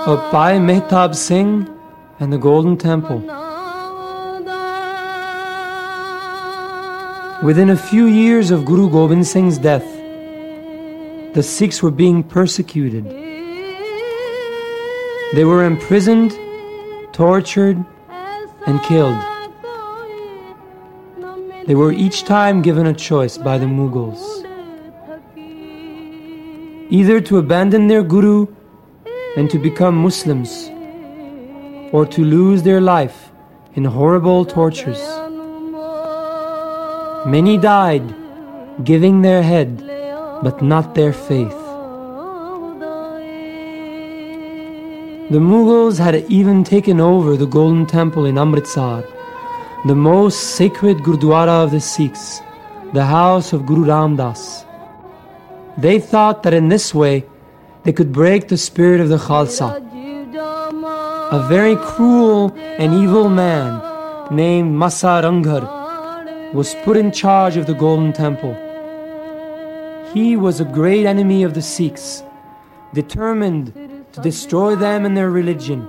of Bhai Mehtab Singh and the Golden Temple. Within a few years of Guru Gobind Singh's death, the Sikhs were being persecuted. They were imprisoned, tortured, and killed. They were each time given a choice by the Mughals, either to abandon their Guru and to become Muslims, or to lose their life in horrible tortures. Many died, giving their head, but not their faith. The Mughals had even taken over the Golden Temple in Amritsar, the most sacred Gurdwara of the Sikhs, the house of Guru Ram Das. They thought that in this way they could break the spirit of the Khalsa. A very cruel and evil man named Masa Ranghar was put in charge of the Golden Temple. He was a great enemy of the Sikhs, determined to destroy them and their religion.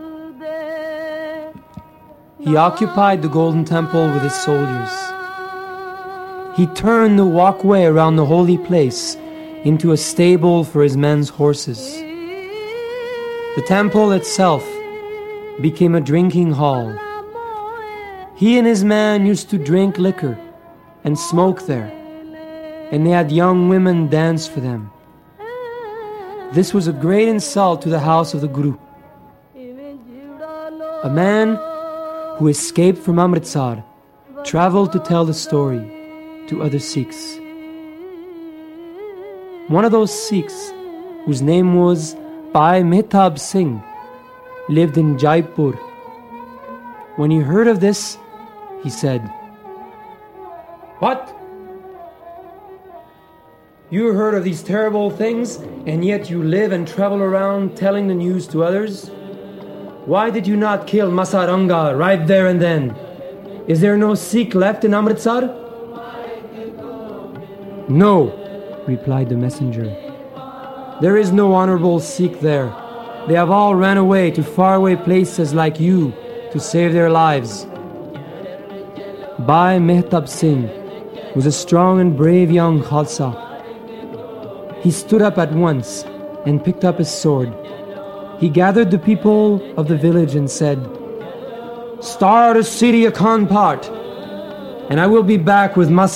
He occupied the Golden Temple with his soldiers. He turned the walkway around the holy place into a stable for his men's horses. The temple itself became a drinking hall. He and his man used to drink liquor and smoke there, and they had young women dance for them. This was a great insult to the house of the Guru. A man who escaped from Amritsar traveled to tell the story to other Sikhs. One of those Sikhs, whose name was Bhai Mehtab Singh, lived in Jaipur. When he heard of this, he said, "What? You heard of these terrible things, and yet you live and travel around telling the news to others? Why did you not kill Masa Ranghar right there and then? Is there no Sikh left in Amritsar?" "No," replied the messenger. "There is no honorable Sikh there. They have all ran away to faraway places like you to save their lives." Bhai Mehtab Singh was a strong and brave young Khalsa. He stood up at once and picked up his sword. He gathered the people of the village and said, "Start a city of Khanpat, and I will be back with Masa